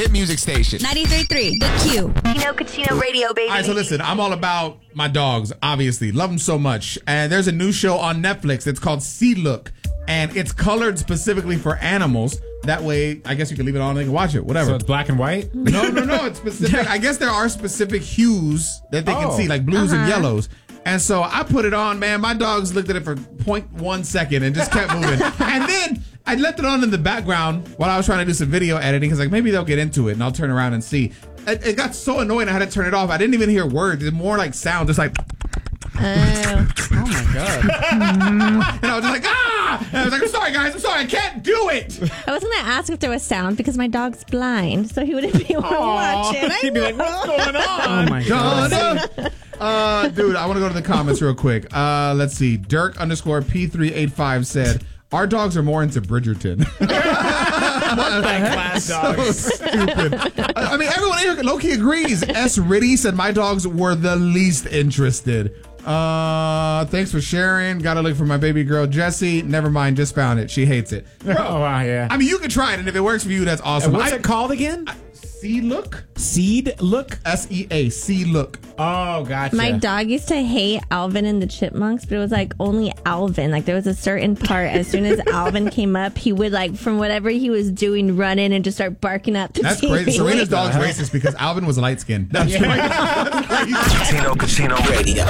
Hit music station. 93.3, The Q. Tino Cucino Radio, baby. All right, so listen, I'm all about my dogs, obviously. Love them so much. And there's a new show on Netflix. It's called See Look. And it's colored specifically for animals. That way, I guess you can leave it on and they can watch it, whatever. So it's black and white? No, it's specific. I guess there are specific hues that they can see, like blues and yellows. And so I put it on, man. My dogs looked at it for 0.1 second and just kept moving. And then I left it on in the background while I was trying to do some video editing because, like, maybe they'll get into it and I'll turn around and see. It got so annoying I had to turn it off. I didn't even hear words. It's more like sound, just like. Oh my God. And I was just like, ah! And I was like, I'm sorry, guys. I'm sorry. I can't do it. I was going to ask if there was sound because my dog's blind, so he wouldn't be able to watch it. He'd be like, what's going on? Oh, my God. Dude, I want to go to the comments real quick. Let's see. Dirk_P385 said, our dogs are more into Bridgerton. Class dogs. So stupid. I mean, everyone here low-key agrees. S. Ritty said, my dogs were the least interested. Thanks for sharing. Gotta look for my baby girl, Jessie. Never mind, just found it. She hates it. Bro, Oh, wow, yeah. I mean, you can try it, and if it works for you, that's awesome. What's it called again? See Look? Seed Look? SEA. See Look. Oh, gotcha. My dog used to hate Alvin and the Chipmunks, but it was like only Alvin. Like there was a certain part. As soon as Alvin came up, he would like from whatever he was doing, run in and just start barking at the That's TV. crazy. Serena's dog's racist because Alvin was light skinned. That's crazy. Tino Cucino Radio.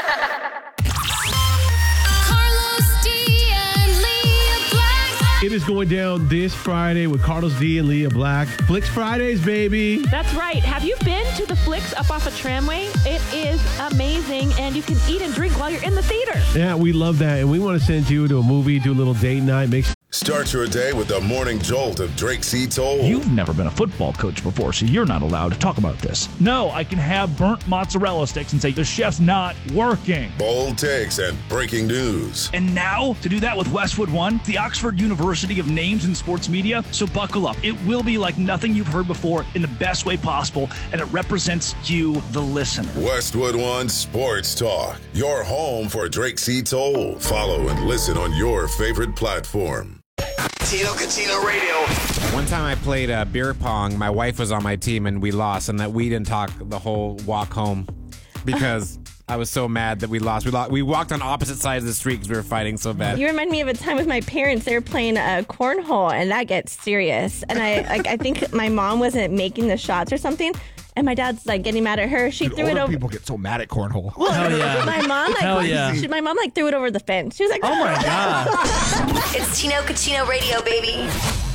It is going down this Friday with Carlos D and Leah Black. Flicks Fridays, baby. That's right. Have you been to the Flicks up off a tramway? It is amazing, and you can eat and drink while you're in the theater. Yeah, we love that. And we want to send you to a movie, do a little date night. Start your day with the morning jolt of Drake C. Toll. You've never been a football coach before, so you're not allowed to talk about this. No, I can have burnt mozzarella sticks and say the chef's not working. Bold takes and breaking news. And now, to do that with Westwood One, the Oxford University of Names in Sports Media, so buckle up. It will be like nothing you've heard before in the best way possible, and it represents you, the listener. Westwood One Sports Talk, your home for Drake C. Toll. Follow and listen on your favorite platform. Tino Cucino Radio. One time I played beer pong. My wife was on my team and we lost, and that we didn't talk the whole walk home because I was so mad that we lost. We walked on opposite sides of the street because we were fighting so bad. You remind me of a time with my parents. They were playing cornhole, and that gets serious. And I think my mom wasn't making the shots or something. And my dad's like getting mad at her. She threw it over. People get so mad at cornhole. Well, Hell yeah. My mom my mom threw it over the fence. She was like, Oh, my God. It's Tino Cucino Radio, baby.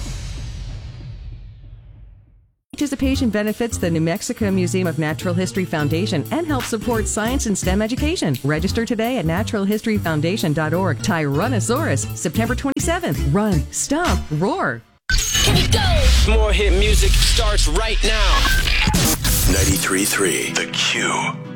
Participation benefits the New Mexico Museum of Natural History Foundation and helps support science and STEM education. Register today at naturalhistoryfoundation.org. Tyrannosaurus, September 27th. Run, stomp, roar. Here we go. More hit music starts right now. 93.3 The Q.